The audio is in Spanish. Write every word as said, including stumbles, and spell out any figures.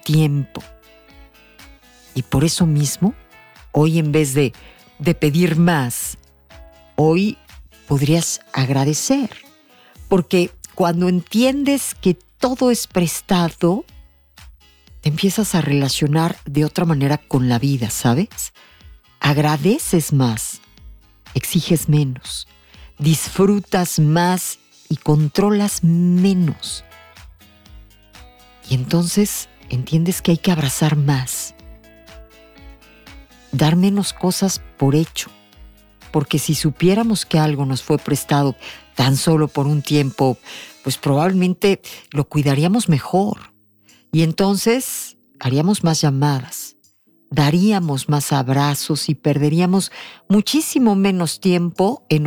tiempo. Y por eso mismo, hoy en vez de, de pedir más, hoy podrías agradecer. Porque cuando entiendes que todo es prestado, te empiezas a relacionar de otra manera con la vida, ¿sabes? Agradeces más, exiges menos, disfrutas más y controlas menos. Y entonces entiendes que hay que abrazar más, dar menos cosas por hecho, porque si supiéramos que algo nos fue prestado tan solo por un tiempo, pues probablemente lo cuidaríamos mejor. Y entonces haríamos más llamadas, daríamos más abrazos y perderíamos muchísimo menos tiempo en